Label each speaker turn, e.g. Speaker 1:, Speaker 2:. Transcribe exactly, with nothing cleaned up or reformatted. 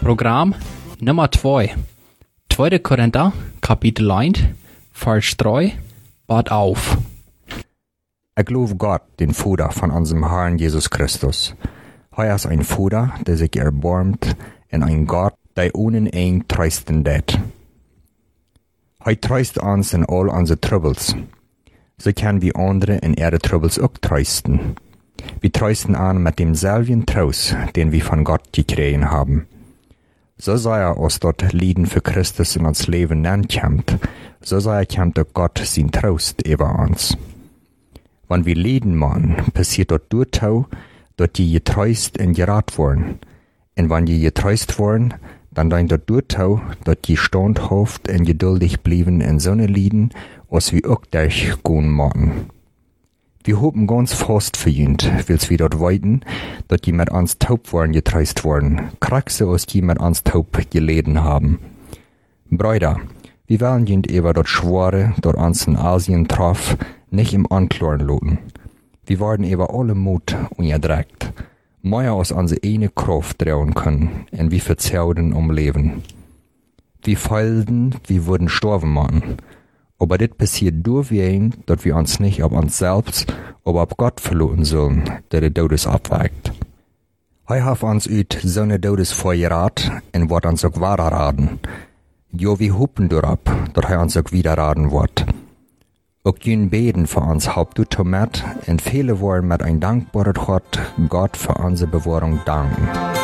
Speaker 1: Programm Nummer zwei. zweiter Korinther, Kapitel eins, Vers drei, Bad auf.
Speaker 2: Ich glaube Gott, den Vater von unserem Herrn Jesus Christus. Er ist ein Vater, der sich erbarmt, und ein Gott, der ohne ihn trösten det. Er tröst uns in all unsere Troubles. So können wir andere in ihre Troubles auch trösten. Wir trösten an mit demselben Trost, den wir von Gott gekriegt haben. So sei er uns dort Lieden für Christus in uns Leben nennt, so sei er kämmt auch Gott sein Trost über uns. Wenn wir Lieden machen, passiert dort durchtau, dort die getröst und gerat worden. Und wenn die getröst worden, dann dein dort durchtau, dort die standhaft und geduldig blieben in so ne Lieden, als wir auch durchgehen machen. Wir hoffen ganz fast für jünd, wils wir dort weiten, dort die mit uns taub waren getröst worden, kraxe als die mit uns taub geleden haben. Brüder, wir wollen jünd über dort Schwore, dort uns in Asien traf, nicht im Ankloren loten. Wir werden über alle Mut ungedreckt, mehr aus unsere eine Kraft trauen können, und wir verzauden um Leben. Wir feilden, wir würden sterben machen. Aber das passiert durch wen, dass wir uns nicht auf uns selbst, aber auf Gott verloren sollen, der der Todes abwägt. Er hat uns ut so ne Todes vorgerat, und wird uns auch wahrer raten. Jo, wir hoffen darauf, dass er uns auch wieder raten wird. Auch jün beten für uns haupt du mit, und viele wollen mit ein dankbares Gott, Gott für unsere Bewahrung danken.